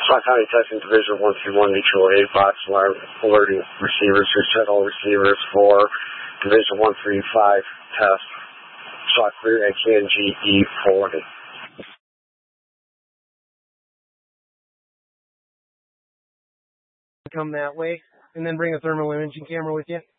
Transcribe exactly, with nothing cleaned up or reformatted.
Scott County Testing Division one three one Mutual Aid Box Alarm alerting receivers, reset all receivers for Division one three five test. Shot clear at K N G E forwarded. Come that way, and then bring a thermal imaging camera with you.